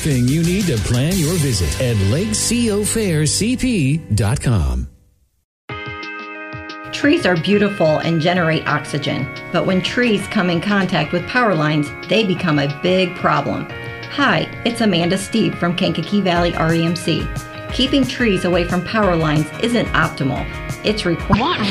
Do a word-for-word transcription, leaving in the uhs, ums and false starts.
everything you need to plan your visit at lake co fair c p dot com. Trees are beautiful and generate oxygen, but when trees come in contact with power lines, they become a big problem. Hi, it's Amanda Steve from Kankakee Valley R E M C. Keeping trees away from power lines isn't optimal. It's required.